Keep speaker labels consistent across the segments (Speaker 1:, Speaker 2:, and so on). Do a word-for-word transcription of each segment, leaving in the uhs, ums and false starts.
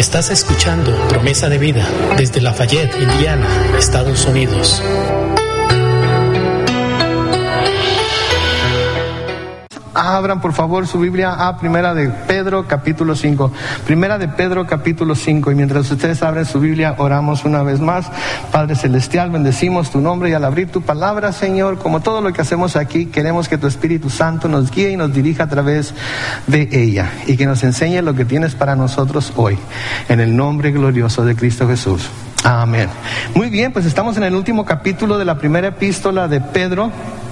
Speaker 1: Estás escuchando Promesa de Vida desde Lafayette, Indiana, Estados Unidos.
Speaker 2: Abran por favor su Biblia a Primera de Pedro capítulo cinco. Primera de Pedro capítulo cinco. Y mientras ustedes abren su Biblia, oramos una vez más. Padre Celestial, bendecimos tu nombre y al abrir tu palabra, Señor, como todo lo que hacemos aquí, queremos que tu Espíritu Santo nos guíe y nos dirija a través de ella y que nos enseñe lo que tienes para nosotros hoy. En el nombre glorioso de Cristo Jesús. Amén. Muy bien, pues estamos en el último capítulo de la primera epístola de Pedro.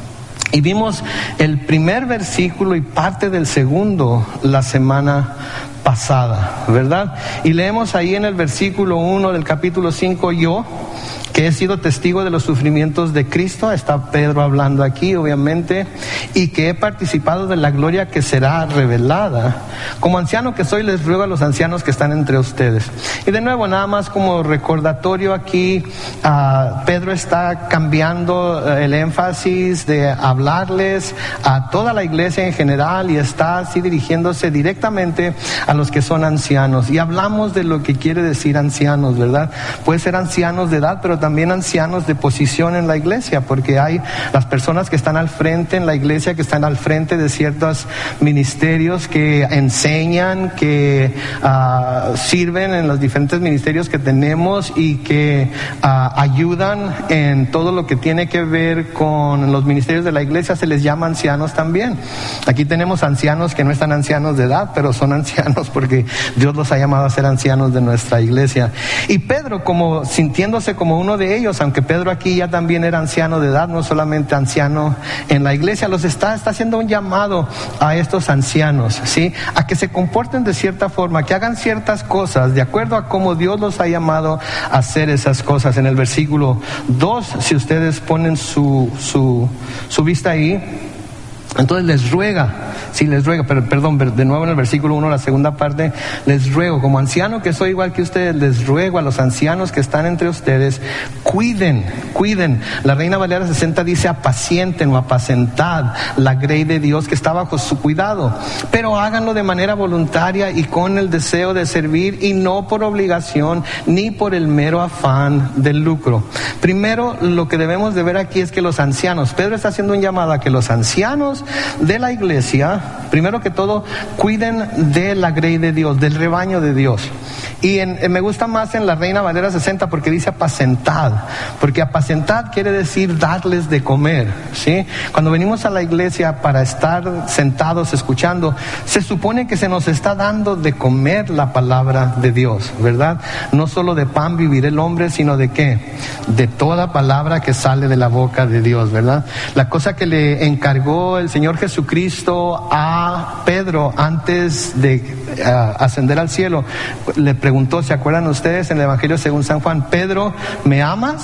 Speaker 2: Y vimos el primer versículo y parte del segundo la semana pasada, ¿verdad? Y leemos ahí en el versículo uno del capítulo cinco, yo, que he sido testigo de los sufrimientos de Cristo, está Pedro hablando aquí obviamente, y que he participado de la gloria que será revelada. Como anciano que soy, les ruego a los ancianos que están entre ustedes. Y de nuevo, nada más como recordatorio aquí, uh, Pedro está cambiando el énfasis de hablarles a toda la iglesia en general y está así dirigiéndose directamente a los que son ancianos. Y hablamos de lo que quiere decir ancianos, ¿verdad? Puede ser ancianos de edad, pero también ancianos de posición en la iglesia, porque hay las personas que están al frente en la iglesia, que están al frente de ciertos ministerios, que enseñan, que uh, sirven en los diferentes ministerios que tenemos y que uh, ayudan en todo lo que tiene que ver con los ministerios de la iglesia. Se les llama ancianos también. Aquí tenemos ancianos que no están ancianos de edad, pero son ancianos porque Dios los ha llamado a ser ancianos de nuestra iglesia. Y Pedro, como sintiéndose como uno de ellos, aunque Pedro aquí ya también era anciano de edad, no solamente anciano en la iglesia, los está, está haciendo un llamado a estos ancianos, ¿sí? A que se comporten de cierta forma, que hagan ciertas cosas de acuerdo a cómo Dios los ha llamado a hacer esas cosas. En el versículo dos, si ustedes ponen su, su, su vista ahí, entonces les ruega, sí les ruega, pero perdón, de nuevo en el versículo uno, la segunda parte, les ruego, como anciano que soy igual que ustedes, les ruego a los ancianos que están entre ustedes, cuiden, cuiden. La Reina Valera sesenta dice apacienten o apacentad la grey de Dios que está bajo su cuidado, pero háganlo de manera voluntaria y con el deseo de servir y no por obligación ni por el mero afán del lucro. Primero, lo que debemos de ver aquí es que los ancianos, Pedro está haciendo un llamado a que los ancianos de la iglesia, primero que todo, cuiden de la grey de Dios, del rebaño de Dios. Y en, en, me gusta más en la Reina Valera sesenta porque dice apacentad, porque apacentad quiere decir darles de comer, ¿sí? Cuando venimos a la iglesia para estar sentados escuchando, se supone que se nos está dando de comer la palabra de Dios, ¿verdad? No solo de pan vivirá el hombre, sino de ¿qué? De toda palabra que sale de la boca de Dios, ¿verdad? La cosa que le encargó el Señor Jesucristo a Pedro antes de uh, ascender al cielo, le preguntó, ¿se acuerdan ustedes en el Evangelio según San Juan? Pedro, ¿me amas?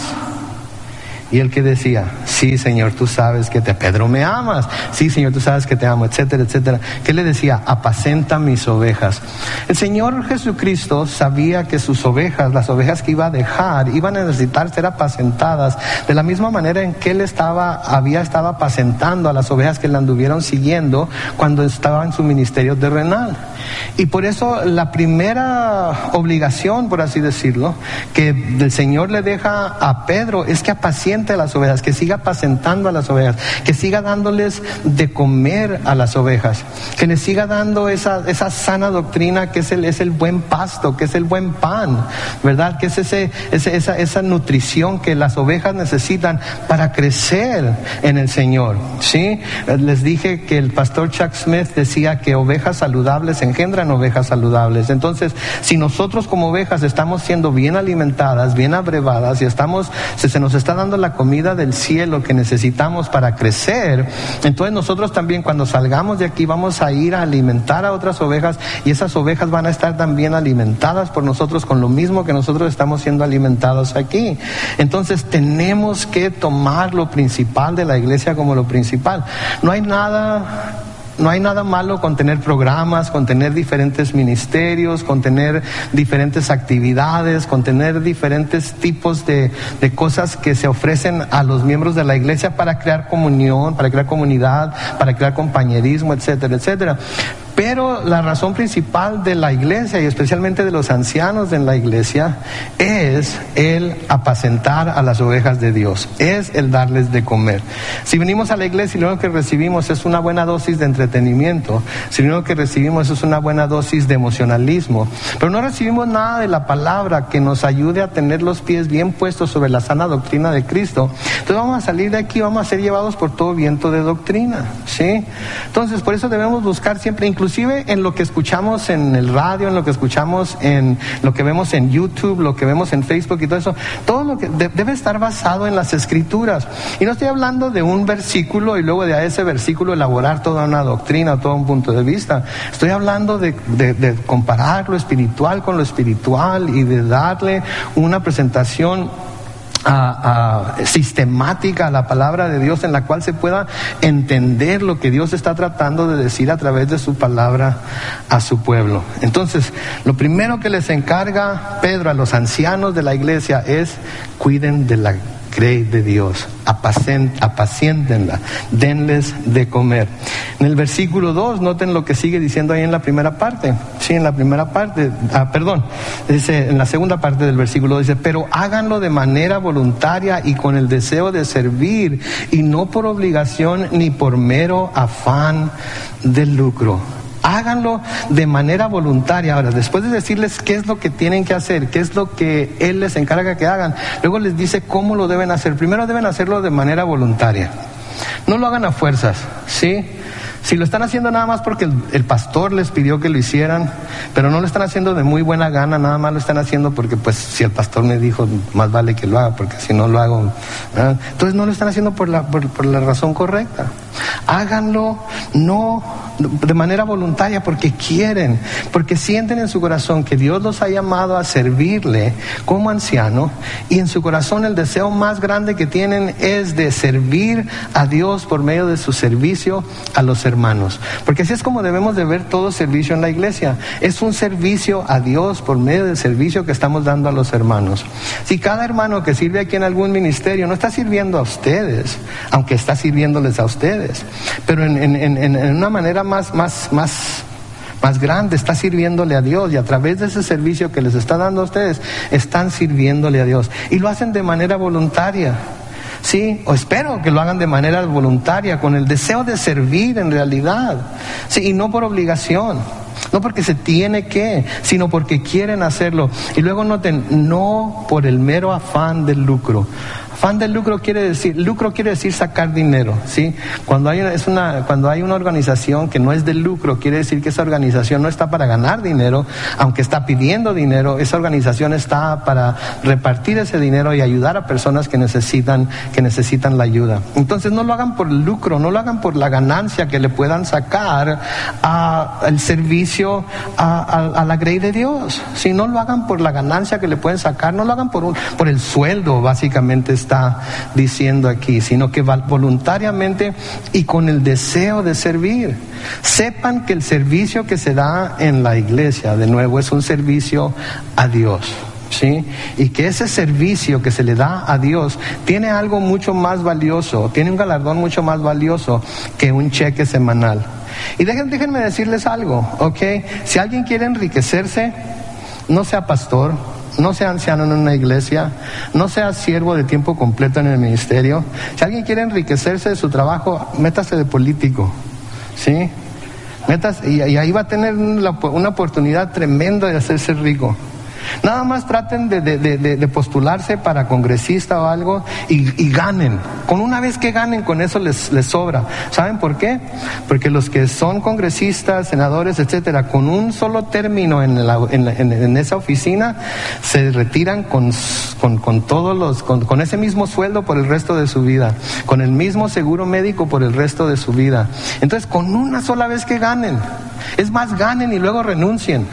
Speaker 2: Y él que decía, sí Señor, tú sabes que te, Pedro, ¿me amas? Sí Señor, tú sabes que te amo, etcétera, etcétera. ¿Qué le decía? Apacenta mis ovejas. El Señor Jesucristo sabía que sus ovejas, las ovejas que iba a dejar, iban a necesitar ser apacentadas de la misma manera en que él estaba, había estado apacentando a las ovejas que le anduvieron siguiendo cuando estaba en su ministerio terrenal. Y por eso la primera obligación, por así decirlo, que el Señor le deja a Pedro es que apaciente a las ovejas, que siga apacentando a las ovejas, que siga dándoles de comer a las ovejas, que les siga dando esa, esa sana doctrina que es el, es el buen pasto, que es el buen pan, ¿verdad? Que es ese, ese, esa, esa nutrición que las ovejas necesitan para crecer en el Señor, ¿sí? Les dije que el pastor Chuck Smith decía que ovejas saludables engendran ovejas saludables. Entonces, si nosotros como ovejas estamos siendo bien alimentadas, bien abrevadas y estamos, se, se nos está dando la comida del cielo que necesitamos para crecer, entonces nosotros también cuando salgamos de aquí vamos a ir a alimentar a otras ovejas y esas ovejas van a estar también alimentadas por nosotros con lo mismo que nosotros estamos siendo alimentados aquí. Entonces tenemos que tomar lo principal de la iglesia como lo principal. No hay nada No hay nada malo con tener programas, con tener diferentes ministerios, con tener diferentes actividades, con tener diferentes tipos de, de cosas que se ofrecen a los miembros de la iglesia para crear comunión, para crear comunidad, para crear compañerismo, etcétera, etcétera. Pero la razón principal de la iglesia, y especialmente de los ancianos en la iglesia, es el apacentar a las ovejas de Dios, es el darles de comer. Si venimos a la iglesia y lo que recibimos es una buena dosis de entretenimiento, si lo que recibimos es una buena dosis de emocionalismo, pero no recibimos nada de la palabra que nos ayude a tener los pies bien puestos sobre la sana doctrina de Cristo, entonces vamos a salir de aquí, vamos a ser llevados por todo viento de doctrina, ¿sí? Entonces, por eso debemos buscar siempre, inclusive en lo que escuchamos en el radio, en lo que escuchamos en lo que vemos en YouTube, lo que vemos en Facebook y todo eso, todo lo que de, debe estar basado en las Escrituras. Y no estoy hablando de un versículo y luego de a ese versículo elaborar toda una doctrina, todo un punto de vista. Estoy hablando de, de, de comparar lo espiritual con lo espiritual y de darle una presentación A, a, sistemática a la palabra de Dios, en la cual se pueda entender lo que Dios está tratando de decir a través de su palabra a su pueblo. Entonces, lo primero que les encarga Pedro a los ancianos de la iglesia es: cuiden de la grey de Dios, apacien, apaciéntenla, denles de comer. En el versículo dos, noten lo que sigue diciendo ahí en la primera parte. Sí, en la primera parte, ah, perdón, dice, en la segunda parte del versículo dice: pero háganlo de manera voluntaria y con el deseo de servir, y no por obligación ni por mero afán de lucro. Háganlo de manera voluntaria. Ahora, después de decirles qué es lo que tienen que hacer, qué es lo que Él les encarga que hagan, luego les dice cómo lo deben hacer. Primero deben hacerlo de manera voluntaria. No lo hagan a fuerzas, ¿sí? Si lo están haciendo nada más porque el, el pastor les pidió que lo hicieran, pero no lo están haciendo de muy buena gana, nada más lo están haciendo porque pues si el pastor me dijo, más vale que lo haga, porque si no lo hago, ¿verdad? Entonces no lo están haciendo por la, por, por la razón correcta. Háganlo no de manera voluntaria porque quieren, porque sienten en su corazón que Dios los ha llamado a servirle como anciano, y en su corazón el deseo más grande que tienen es de servir a Dios por medio de su servicio a los hermanos. Porque así es como debemos de ver todo servicio en la iglesia. Es un servicio a Dios por medio del servicio que estamos dando a los hermanos. Si cada hermano que sirve aquí en algún ministerio no está sirviendo a ustedes, aunque está sirviéndoles a ustedes, pero en, en, en, en una manera más, más, más, más grande, está sirviéndole a Dios, y a través de ese servicio que les está dando a ustedes, están sirviéndole a Dios, y lo hacen de manera voluntaria. Sí, o espero que lo hagan de manera voluntaria, con el deseo de servir en realidad, sí, y no por obligación, no porque se tiene que, sino porque quieren hacerlo. Y luego noten, no por el mero afán del lucro. Afán del lucro quiere decir, lucro quiere decir sacar dinero, ¿sí? Cuando hay una, es una, cuando hay una organización que no es de lucro, quiere decir que esa organización no está para ganar dinero, aunque está pidiendo dinero. Esa organización está para repartir ese dinero y ayudar a personas que necesitan, que necesitan la ayuda. Entonces no lo hagan por el lucro, no lo hagan por la ganancia que le puedan sacar a, al servicio a, a, a la grey de Dios. Si no lo hagan por la ganancia que le pueden sacar, no lo hagan por un, por el sueldo, básicamente está diciendo aquí, sino que voluntariamente y con el deseo de servir. Sepan que el servicio que se da en la iglesia, de nuevo, es un servicio a Dios, ¿sí? Y que ese servicio que se le da a Dios tiene algo mucho más valioso, tiene un galardón mucho más valioso que un cheque semanal. Y dejen, déjenme decirles algo, ¿ok? Si alguien quiere enriquecerse, no sea pastor, no sea anciano en una iglesia, no sea siervo de tiempo completo en el ministerio. Si alguien quiere enriquecerse de su trabajo, métase de político, ¿sí? Métase, y, y ahí va a tener una, una oportunidad tremenda de hacerse rico. Nada más traten de, de, de, de postularse para congresista o algo y, y ganen. Con una vez que ganen, con eso les, les sobra. ¿Saben por qué? Porque los que son congresistas, senadores, etcétera, con un solo término en, la, en, la, en, en esa oficina, se retiran con, con, con todos los, con, con ese mismo sueldo por el resto de su vida, con el mismo seguro médico por el resto de su vida. Entonces, con una sola vez que ganen, es más, ganen y luego renuncien.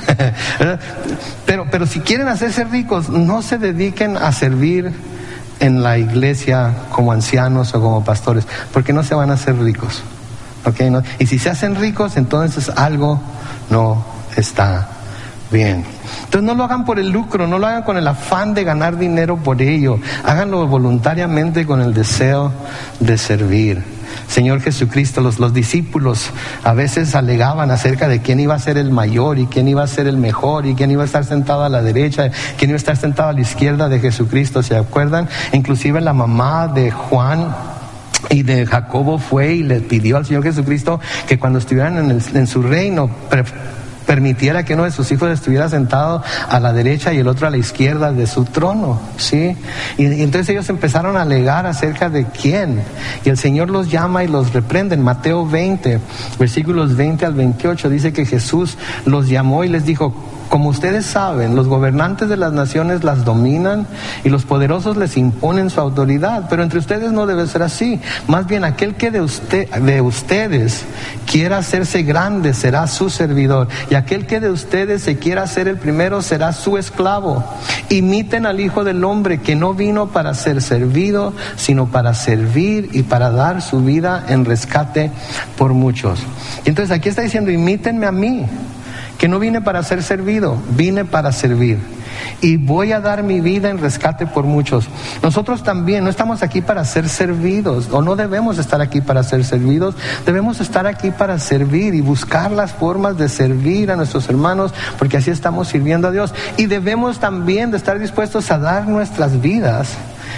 Speaker 2: pero, pero si quieren hacerse ricos, no se dediquen a servir en la iglesia como ancianos o como pastores, porque no se van a hacer ricos, ¿okay? ¿No? Y si se hacen ricos, entonces algo no está bien. Entonces no lo hagan por el lucro, no lo hagan con el afán de ganar dinero por ello, háganlo voluntariamente con el deseo de servir. Señor Jesucristo, los, los discípulos a veces alegaban acerca de quién iba a ser el mayor y quién iba a ser el mejor y quién iba a estar sentado a la derecha, quién iba a estar sentado a la izquierda de Jesucristo, ¿se acuerdan? Inclusive la mamá de Juan y de Jacobo fue y le pidió al Señor Jesucristo que cuando estuvieran en, el, en su reino pre- permitiera que uno de sus hijos estuviera sentado a la derecha y el otro a la izquierda de su trono, ¿sí? Y, y entonces ellos empezaron a alegar acerca de quién, y el Señor los llama y los reprende. En Mateo veinte, versículos veinte al veintiocho, dice que Jesús los llamó y les dijo: como ustedes saben, los gobernantes de las naciones las dominan y los poderosos les imponen su autoridad, pero entre ustedes no debe ser así. Más bien, aquel que de, usted, de ustedes quiera hacerse grande será su servidor, y aquel que de ustedes se quiera hacer el primero será su esclavo. Imiten al Hijo del Hombre, que no vino para ser servido, sino para servir y para dar su vida en rescate por muchos. Y entonces aquí está diciendo: imítenme a mí, que no vine para ser servido, vine para servir. Y voy a dar mi vida en rescate por muchos. Nosotros también no estamos aquí para ser servidos, o no debemos estar aquí para ser servidos. Debemos estar aquí para servir y buscar las formas de servir a nuestros hermanos, porque así estamos sirviendo a Dios. Y debemos también de estar dispuestos a dar nuestras vidas,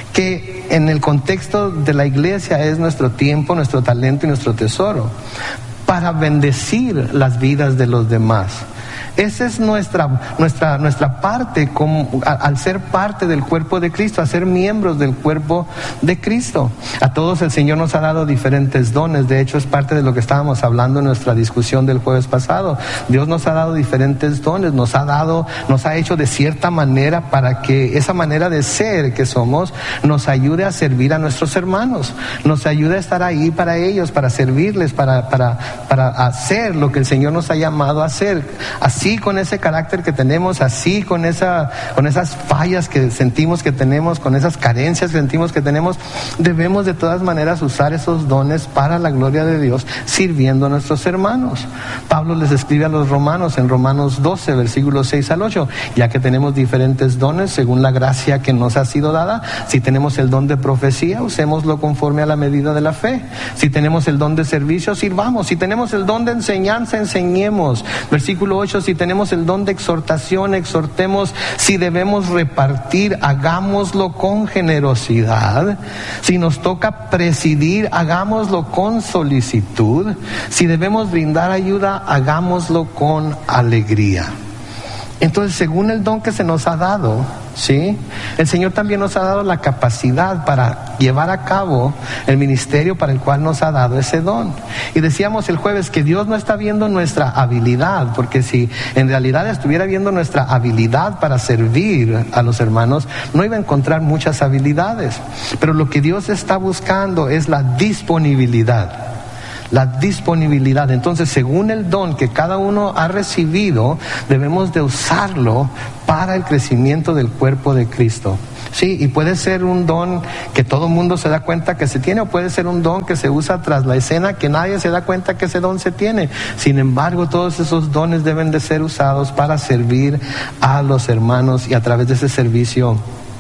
Speaker 2: que en el contexto de la iglesia es nuestro tiempo, nuestro talento y nuestro tesoro, para bendecir las vidas de los demás. Esa es nuestra, nuestra, nuestra parte como, a, al ser parte del cuerpo de Cristo, a ser miembros del cuerpo de Cristo. A todos el Señor nos ha dado diferentes dones. De hecho, es parte de lo que estábamos hablando en nuestra discusión del jueves pasado. Dios nos ha dado diferentes dones, nos ha dado, nos ha hecho de cierta manera para que esa manera de ser que somos nos ayude a servir a nuestros hermanos, nos ayude a estar ahí para ellos, para servirles, para, para, para hacer lo que el Señor nos ha llamado a hacer. Así, con ese carácter que tenemos, así con esa, con esas fallas que sentimos que tenemos, con esas carencias que sentimos que tenemos, debemos de todas maneras usar esos dones para la gloria de Dios, sirviendo a nuestros hermanos. Pablo les escribe a los romanos en Romanos doce, versículos seis al ocho: ya que tenemos diferentes dones según la gracia que nos ha sido dada. Si tenemos el don de profecía, usémoslo conforme a la medida de la fe. Si tenemos el don de servicio, sirvamos. Si tenemos el don de enseñanza, enseñemos. Versículo ocho: si tenemos el don de exhortación, exhortemos. Si debemos repartir, hagámoslo con generosidad. Si nos toca presidir, hagámoslo con solicitud. Si debemos brindar ayuda, hagámoslo con alegría. Entonces, según el don que se nos ha dado, ¿sí?, el Señor también nos ha dado la capacidad para llevar a cabo el ministerio para el cual nos ha dado ese don. Y decíamos el jueves que Dios no está viendo nuestra habilidad, porque si en realidad estuviera viendo nuestra habilidad para servir a los hermanos, no iba a encontrar muchas habilidades. Pero lo que Dios está buscando es la disponibilidad. La disponibilidad. Entonces, según el don que cada uno ha recibido, debemos de usarlo para el crecimiento del cuerpo de Cristo. Sí, y puede ser un don que todo el mundo se da cuenta que se tiene, o puede ser un don que se usa tras la escena, que nadie se da cuenta que ese don se tiene. Sin embargo, todos esos dones deben de ser usados para servir a los hermanos, y a través de ese servicio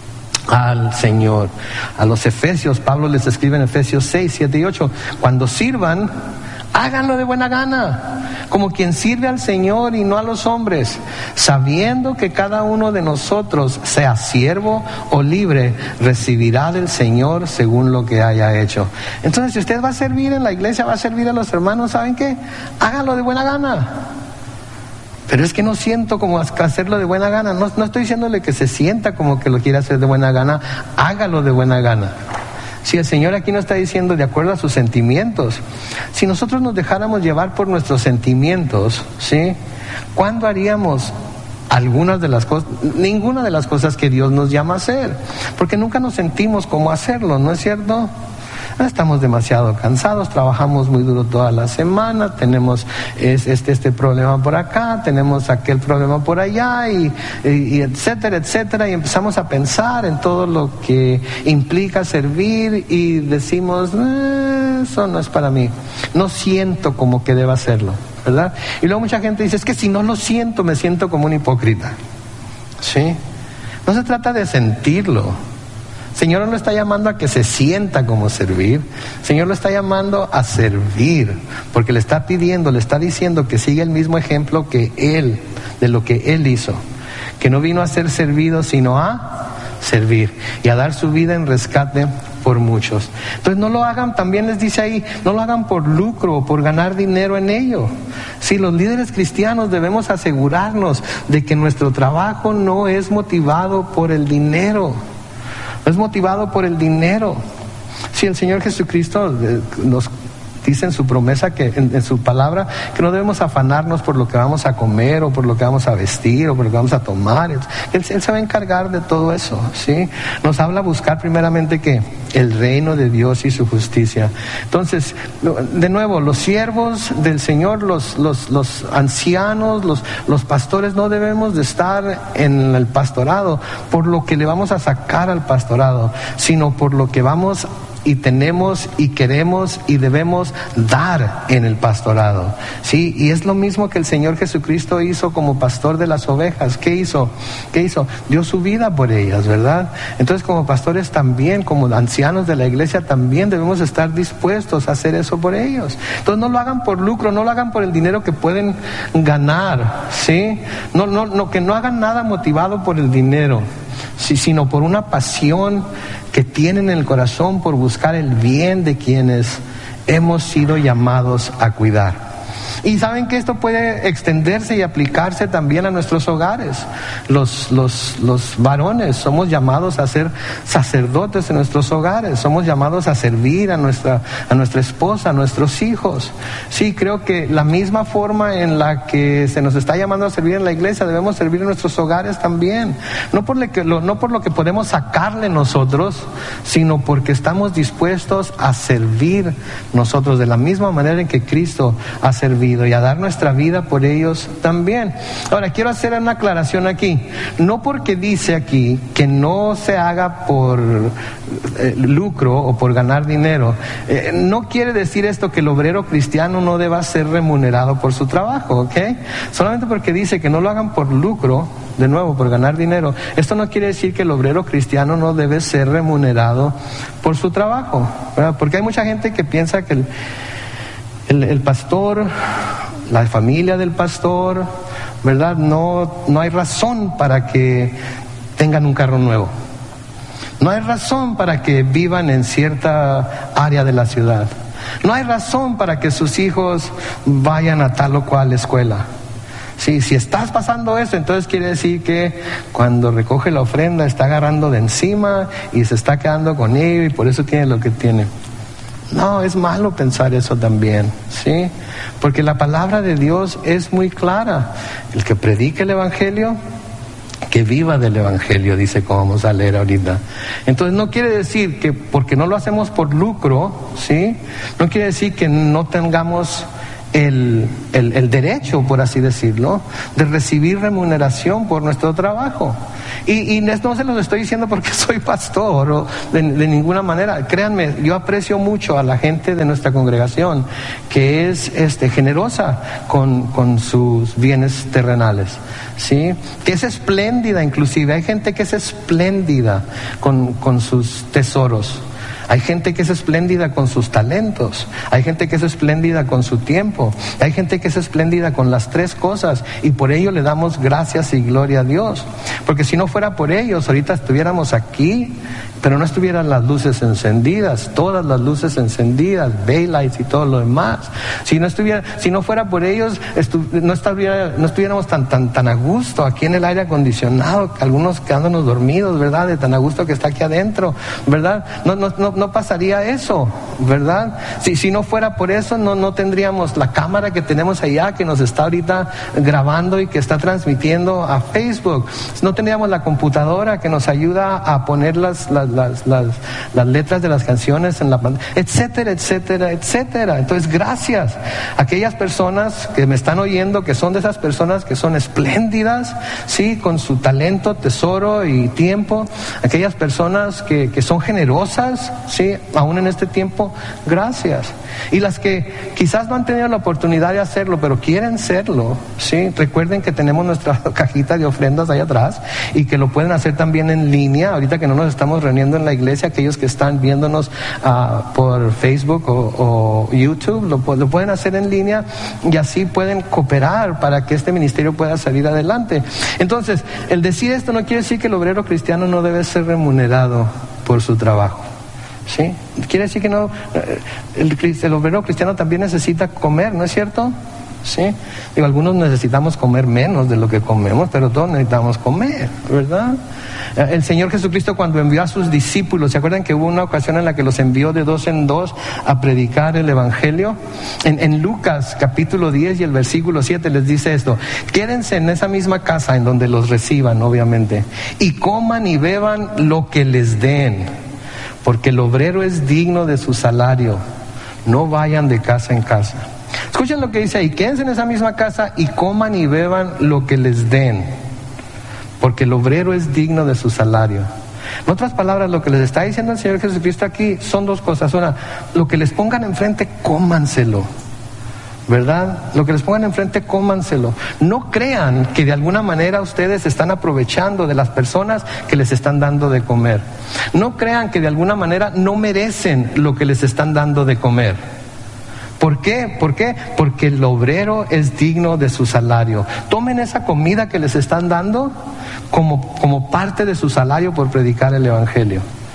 Speaker 2: al Señor. A los Efesios, Pablo les escribe en Efesios seis, siete y ocho: cuando sirvan, háganlo de buena gana, como quien sirve al Señor y no a los hombres, sabiendo que cada uno de nosotros, sea siervo o libre, recibirá del Señor según lo que haya hecho. Entonces, si usted va a servir en la iglesia, va a servir a los hermanos, ¿saben qué? Háganlo de buena gana. Pero es que no siento como hacerlo de buena gana. No, no estoy diciéndole que se sienta como que lo quiere hacer de buena gana. Hágalo de buena gana. Si el Señor aquí no está diciendo de acuerdo a sus sentimientos, si nosotros nos dejáramos llevar por nuestros sentimientos, ¿sí?, ¿cuándo haríamos algunas de las cosas, ninguna de las cosas que Dios nos llama a hacer? Porque nunca nos sentimos cómo hacerlo, ¿no es cierto? Estamos demasiado cansados, trabajamos muy duro toda la semana, tenemos este, este problema por acá, tenemos aquel problema por allá, y, y, y etcétera, etcétera, y empezamos a pensar en todo lo que implica servir, y decimos, eh, eso no es para mí, no siento como que deba hacerlo, ¿verdad? Y luego mucha gente dice, es que si no lo siento, me siento como un hipócrita. ¿Sí? No se trata de sentirlo, El Señor no lo está llamando a que se sienta como servir. El Señor lo está llamando a servir, porque le está pidiendo, le está diciendo que siga el mismo ejemplo que Él, de lo que Él hizo. Que no vino a ser servido, sino a servir y a dar su vida en rescate por muchos. Entonces no lo hagan, también les dice ahí, no lo hagan por lucro o por ganar dinero en ello. Sí, los líderes cristianos debemos asegurarnos de que nuestro trabajo no es motivado por el dinero. No es motivado por el dinero. Sí, el Señor Jesucristo nos dice en su promesa, que en, en su palabra, que no debemos afanarnos por lo que vamos a comer o por lo que vamos a vestir o por lo que vamos a tomar. Él, él se va a encargar de todo eso, ¿sí? Nos habla buscar primeramente que el reino de Dios y su justicia. Entonces, de nuevo, los siervos del Señor, los, los, los ancianos, los, los pastores, no debemos de estar en el pastorado por lo que le vamos a sacar al pastorado, sino por lo que vamos y tenemos y queremos y debemos dar en el pastorado, ¿sí? Y es lo mismo que el Señor Jesucristo hizo como pastor de las ovejas. ¿Qué hizo? ¿Qué hizo? Dio su vida por ellas, ¿verdad? Entonces, como pastores también, como ancianos de la iglesia también debemos estar dispuestos a hacer eso por ellos. Entonces, no lo hagan por lucro, no lo hagan por el dinero que pueden ganar, ¿sí? No, no, no, que no hagan nada motivado por el dinero, sí, sino por una pasión que tienen en el corazón por buscar el bien de quienes hemos sido llamados a cuidar. Y saben que esto puede extenderse y aplicarse también a nuestros hogares. Los, los, los varones somos llamados a ser sacerdotes en nuestros hogares, somos llamados a servir a nuestra, a nuestra esposa, a nuestros hijos. Sí, creo que la misma forma en la que se nos está llamando a servir en la iglesia, debemos servir en nuestros hogares también. No por lo que, no por lo que podemos sacarle nosotros, sino porque estamos dispuestos a servir nosotros de la misma manera en que Cristo ha servido, y a dar nuestra vida por ellos también. Ahora, quiero hacer una aclaración aquí. No porque dice aquí que no se haga por eh, lucro o por ganar dinero, eh, no quiere decir esto que el obrero cristiano no deba ser remunerado por su trabajo, ¿ok? Solamente porque dice que no lo hagan por lucro, de nuevo, por ganar dinero, esto no quiere decir que el obrero cristiano no debe ser remunerado por su trabajo, ¿verdad? Porque hay mucha gente que piensa que el El, el pastor, la familia del pastor, ¿verdad? No, no hay razón para que tengan un carro nuevo. No hay razón para que vivan en cierta área de la ciudad. No hay razón para que sus hijos vayan a tal o cual escuela. Sí, si estás pasando eso, entonces quiere decir que cuando recoge la ofrenda está agarrando de encima y se está quedando con ello y por eso tiene lo que tiene. No, es malo pensar eso también, ¿sí? Porque la palabra de Dios es muy clara. El que predique el evangelio, que viva del evangelio, dice, como vamos a leer ahorita. Entonces no quiere decir que porque no lo hacemos por lucro, ¿sí? No quiere decir que no tengamos el, el, el derecho, por así decirlo, de recibir remuneración por nuestro trabajo. Y, y no se los estoy diciendo porque soy pastor o de, de ninguna manera. Créanme, yo aprecio mucho a la gente de nuestra congregación que es este, generosa con, con sus bienes terrenales, ¿sí? Que es espléndida, inclusive. Hay gente que es espléndida con, con sus tesoros. Hay gente que es espléndida con sus talentos, hay gente que es espléndida con su tiempo, hay gente que es espléndida con las tres cosas, y por ello le damos gracias y gloria a Dios. Porque si no fuera por ellos, ahorita estuviéramos aquí, pero no estuvieran las luces encendidas, todas las luces encendidas, daylights y todo lo demás. Si no estuviera, si no fuera por ellos, estu, no, estuviera, no estuviéramos tan, tan, tan a gusto aquí en el aire acondicionado, algunos quedándonos dormidos, ¿verdad? De tan a gusto que está aquí adentro, ¿verdad? No, no, no, no pasaría eso, ¿verdad? Si, si no fuera por eso, no, no tendríamos la cámara que tenemos allá, que nos está ahorita grabando y que está transmitiendo a Facebook. No tendríamos la computadora que nos ayuda a poner las, las Las, las, las letras de las canciones en la pantalla, etcétera, etcétera, etcétera. Entonces, gracias a aquellas personas que me están oyendo, que son de esas personas que son espléndidas, sí, con su talento, tesoro y tiempo, aquellas personas que, que son generosas, sí, aún en este tiempo, gracias. Y las que quizás no han tenido la oportunidad de hacerlo, pero quieren serlo, sí, recuerden que tenemos nuestra cajita de ofrendas ahí atrás y que lo pueden hacer también en línea. Ahorita que no nos estamos reuniendo en la iglesia, aquellos que están viéndonos uh, por Facebook o, o YouTube, lo, lo pueden hacer en línea y así pueden cooperar para que este ministerio pueda salir adelante. Entonces, el decir esto no quiere decir que el obrero cristiano no debe ser remunerado por su trabajo, ¿sí? Quiere decir que no, el, el obrero cristiano también necesita comer, ¿no es cierto? ¿Sí? Digo, algunos necesitamos comer menos de lo que comemos, pero todos necesitamos comer, ¿verdad? El Señor Jesucristo, cuando envió a sus discípulos, ¿se acuerdan que hubo una ocasión en la que los envió de dos en dos a predicar el Evangelio? En, en Lucas capítulo diez y el versículo siete les dice esto: quédense en esa misma casa en donde los reciban, obviamente, y coman y beban lo que les den, porque el obrero es digno de su salario. No vayan de casa en casa. Escuchen lo que dice ahí: quédense en esa misma casa y coman y beban lo que les den, porque el obrero es digno de su salario. En otras palabras, lo que les está diciendo el Señor Jesucristo aquí son dos cosas. Una, lo que les pongan enfrente, cómanselo, ¿verdad? Lo que les pongan enfrente, cómanselo. No crean que de alguna manera ustedes están aprovechando de las personas que les están dando de comer. No crean que de alguna manera no merecen lo que les están dando de comer. ¿Por qué? ¿Por qué? Porque el obrero es digno de su salario. Tomen esa comida que les están dando como, como parte de su salario por predicar el Evangelio.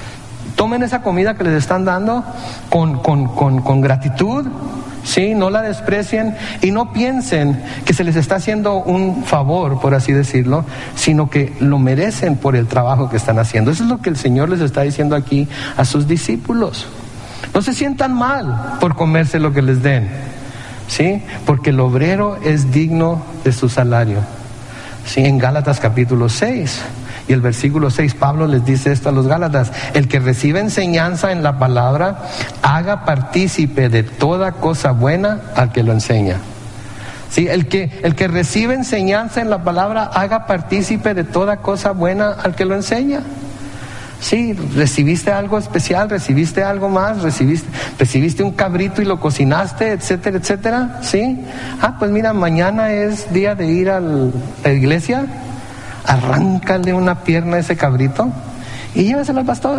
Speaker 2: Tomen esa comida que les están dando con, con, con, con gratitud, ¿sí? No la desprecien y no piensen que se les está haciendo un favor, por así decirlo, sino que lo merecen por el trabajo que están haciendo. Eso es lo que el Señor les está diciendo aquí a sus discípulos. No se sientan mal por comerse lo que les den, ¿sí? Porque el obrero es digno de su salario, ¿sí? En Gálatas capítulo seis y el versículo seis, Pablo les dice esto a los Gálatas: el que recibe enseñanza en la palabra, haga partícipe de toda cosa buena al que lo enseña. Sí, el que, el que recibe enseñanza en la palabra, haga partícipe de toda cosa buena al que lo enseña. Sí, recibiste algo especial, recibiste algo más, recibiste, recibiste un cabrito y lo cocinaste, etcétera, etcétera, ¿sí? Ah, pues mira, mañana es día de ir a la iglesia, arráncale una pierna a ese cabrito y llévaselo al pastor.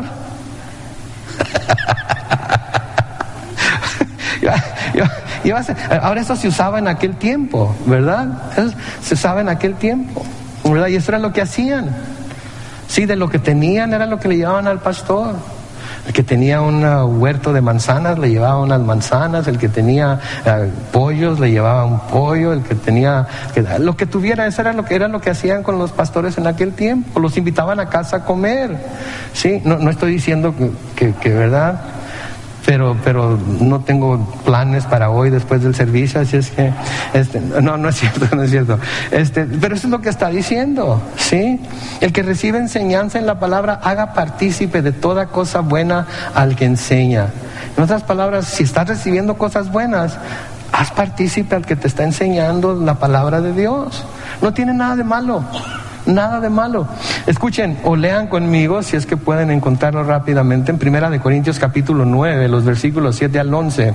Speaker 2: Ahora eso se usaba en aquel tiempo, ¿verdad? Eso se usaba en aquel tiempo, ¿verdad? Y eso era lo que hacían. Sí, de lo que tenían era lo que le llevaban al pastor. El que tenía un huerto de manzanas le llevaba unas manzanas, el que tenía uh, pollos le llevaba un pollo, el que tenía que, lo que tuviera, eso era lo que era lo que hacían con los pastores en aquel tiempo. Los invitaban a casa a comer. Sí, no, no estoy diciendo que, que, que verdad. Pero, pero no tengo planes para hoy después del servicio, así es que, este, no, no es cierto, no es cierto. Este, pero eso es lo que está diciendo, ¿sí? El que recibe enseñanza en la palabra, haga partícipe de toda cosa buena al que enseña. En otras palabras, si estás recibiendo cosas buenas, haz partícipe al que te está enseñando la palabra de Dios. No tiene nada de malo. Nada de malo. Escuchen o lean conmigo, si es que pueden encontrarlo rápidamente, en Primera de Corintios capítulo nueve, los versículos siete al once.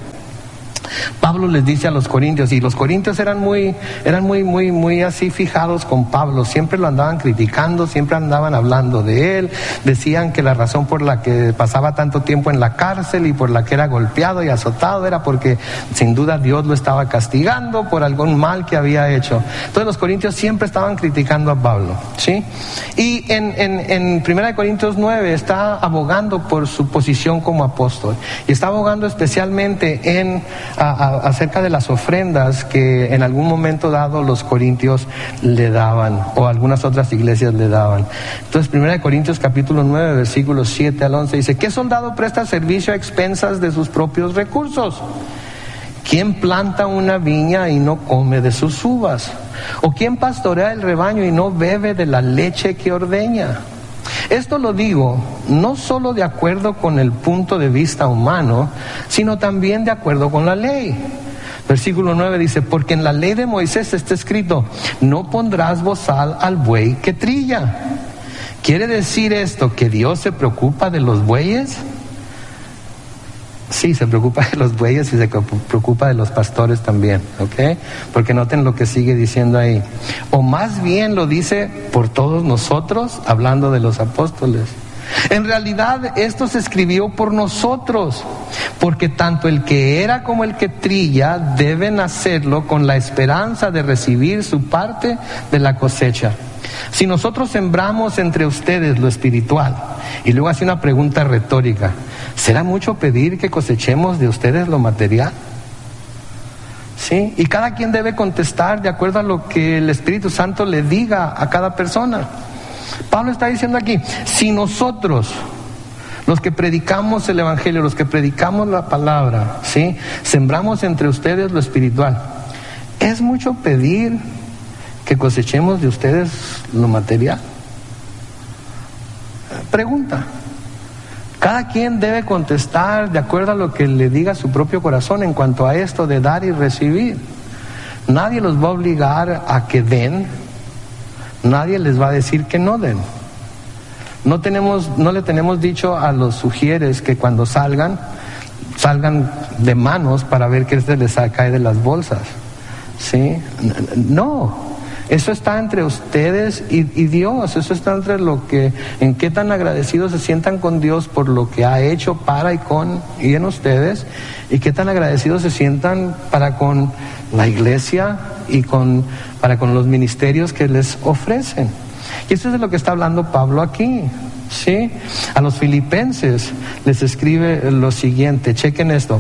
Speaker 2: Pablo les dice a los corintios, y los corintios eran muy, eran muy, muy, muy así fijados con Pablo, siempre lo andaban criticando, siempre andaban hablando de él, decían que la razón por la que pasaba tanto tiempo en la cárcel y por la que era golpeado y azotado era porque sin duda Dios lo estaba castigando por algún mal que había hecho. Entonces los corintios siempre estaban criticando a Pablo, ¿sí? Y en, en, en Primera de Corintios nueve está abogando por su posición como apóstol, y está abogando especialmente en A, a, acerca de las ofrendas que en algún momento dado los corintios le daban, o algunas otras iglesias le daban. Entonces, Primera de Corintios capítulo nueve, versículos siete al once dice: ¿qué soldado presta servicio a expensas de sus propios recursos? ¿Quién planta una viña y no come de sus uvas? ¿O quién pastorea el rebaño y no bebe de la leche que ordeña? Esto lo digo no solo de acuerdo con el punto de vista humano, sino también de acuerdo con la ley. Versículo nueve dice: porque en la ley de Moisés está escrito, no pondrás bozal al buey que trilla. ¿Quiere decir esto que Dios se preocupa de los bueyes? Sí, se preocupa de los bueyes y se preocupa de los pastores también, ¿ok? Porque noten lo que sigue diciendo ahí. O más bien lo dice por todos nosotros, hablando de los apóstoles. En realidad esto se escribió por nosotros, porque tanto el que era como el que trilla deben hacerlo con la esperanza de recibir su parte de la cosecha. Si nosotros sembramos entre ustedes lo espiritual, y luego hace una pregunta retórica, ¿será mucho pedir que cosechemos de ustedes lo material? ¿Sí? Y cada quien debe contestar de acuerdo a lo que el Espíritu Santo le diga a cada persona. Pablo está diciendo aquí, si nosotros, los que predicamos el Evangelio, los que predicamos la palabra, ¿sí?, sembramos entre ustedes lo espiritual, ¿es mucho pedir que cosechemos de ustedes lo material? Pregunta. Cada quien debe contestar de acuerdo a lo que le diga su propio corazón en cuanto a esto de dar y recibir. Nadie los va a obligar a que den, nadie les va a decir que no den. No tenemos, no le tenemos dicho a los sugieres que cuando salgan, salgan de manos para ver qué se les cae de las bolsas. ¿Sí? No. Eso está entre ustedes y, y Dios. Eso está entre lo que, en qué tan agradecidos se sientan con Dios por lo que ha hecho para y con y en ustedes, y qué tan agradecidos se sientan para con la iglesia y con para con los ministerios que les ofrecen. Y eso es de lo que está hablando Pablo aquí, ¿sí? A los filipenses les escribe lo siguiente. Chequen esto.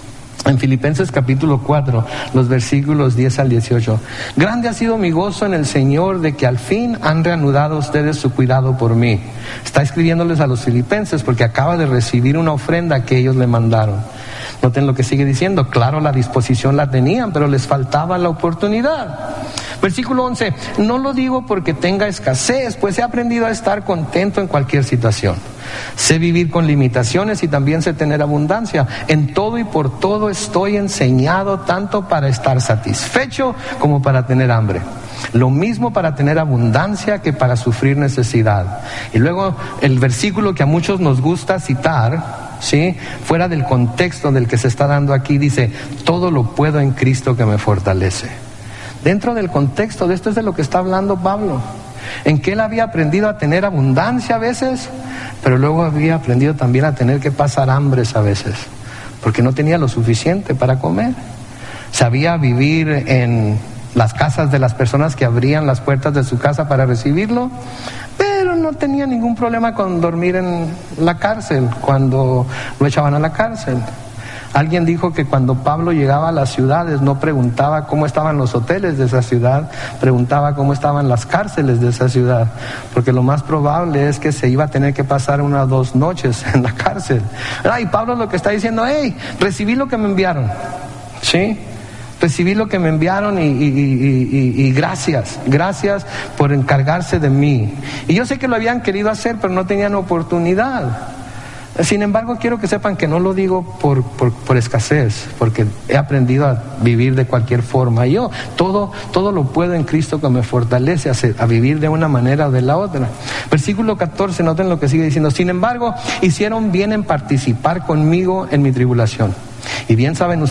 Speaker 2: En Filipenses capítulo cuatro, los versículos diez al dieciocho. Grande ha sido mi gozo en el Señor de que al fin han reanudado ustedes su cuidado por mí. Está escribiéndoles a los filipenses porque acaba de recibir una ofrenda que ellos le mandaron. Noten lo que sigue diciendo. Claro, la disposición la tenían, pero les faltaba la oportunidad. Versículo once. No lo digo porque tenga escasez, pues he aprendido a estar contento en cualquier situación. Sé vivir con limitaciones y también sé tener abundancia. En todo y por todo estoy enseñado, tanto para estar satisfecho como para tener hambre. Lo mismo para tener abundancia que para sufrir necesidad. Y luego el versículo que a muchos nos gusta citar, ¿sí?, fuera del contexto del que se está dando aquí, dice: todo lo puedo en Cristo que me fortalece. Dentro del contexto de esto es de lo que está hablando Pablo, en que él había aprendido a tener abundancia a veces, pero luego había aprendido también a tener que pasar hambres a veces, porque no tenía lo suficiente para comer. Sabía vivir en las casas de las personas que abrían las puertas de su casa para recibirlo, pero no tenía ningún problema con dormir en la cárcel cuando lo echaban a la cárcel. Alguien dijo que cuando Pablo llegaba a las ciudades no preguntaba cómo estaban los hoteles de esa ciudad, preguntaba cómo estaban las cárceles de esa ciudad, porque lo más probable es que se iba a tener que pasar una o dos noches en la cárcel. Ah, y Pablo lo que está diciendo: hey, recibí lo que me enviaron, ¿sí? Recibí lo que me enviaron y, y, y, y, y gracias, gracias por encargarse de mí. Y yo sé que lo habían querido hacer, pero no tenían oportunidad. Sin embargo, quiero que sepan que no lo digo por, por, por escasez, porque he aprendido a vivir de cualquier forma. Yo todo, todo lo puedo en Cristo que me fortalece a, ser, a vivir de una manera o de la otra. Versículo catorce, noten lo que sigue diciendo. Sin embargo, hicieron bien en participar conmigo en mi tribulación. Y bien saben ustedes